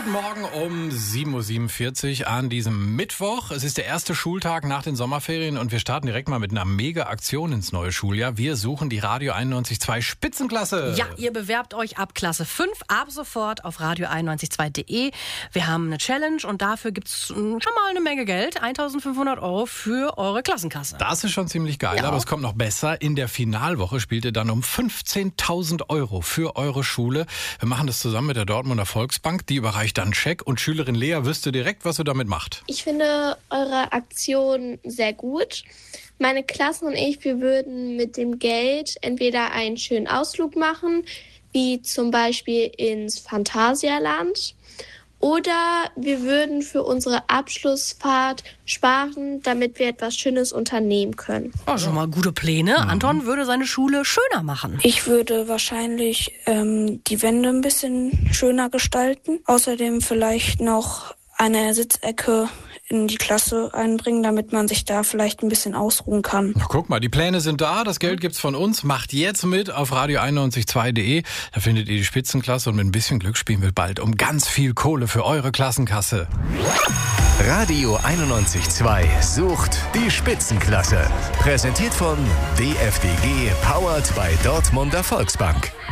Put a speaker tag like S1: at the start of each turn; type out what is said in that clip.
S1: Guten Morgen um 7.47 Uhr an diesem Mittwoch. Es ist der erste Schultag nach den Sommerferien und wir starten direkt mal mit einer Mega-Aktion ins neue Schuljahr. Wir suchen die Radio 91.2 Spitzenklasse.
S2: Ja, ihr bewerbt euch ab Klasse 5 ab sofort auf radio91.2.de. Wir haben eine Challenge und dafür gibt's schon mal eine Menge Geld. 1.500 € für eure Klassenkasse.
S1: Das ist schon ziemlich geil,
S2: Ja.
S1: aber es kommt noch besser. In der Finalwoche spielt ihr dann um 15.000 € für eure Schule. Wir machen das zusammen mit der Dortmunder Volksbank. Die überreicht dann einen Scheck und Schülerin Lea wüsste direkt, was sie damit macht.
S3: Ich finde eure Aktion sehr gut. Meine Klassen und ich, wir würden mit dem Geld entweder einen schönen Ausflug machen, wie zum Beispiel ins Phantasialand, oder wir würden für unsere Abschlussfahrt sparen, damit wir etwas Schönes unternehmen können.
S2: Oh, schon mal gute Pläne. Anton würde seine Schule schöner machen.
S4: Ich würde wahrscheinlich die Wände ein bisschen schöner gestalten. Außerdem vielleicht noch eine Sitzecke in die Klasse einbringen, damit man sich da vielleicht ein bisschen ausruhen kann.
S1: Na, guck mal, die Pläne sind da, das Geld gibt's von uns. Macht jetzt mit auf radio91.2.de. Da findet ihr die Spitzenklasse und mit ein bisschen Glück spielen wir bald um ganz viel Kohle für eure Klassenkasse.
S5: Radio 91.2 sucht die Spitzenklasse. Präsentiert von DFDG, powered by Dortmunder Volksbank.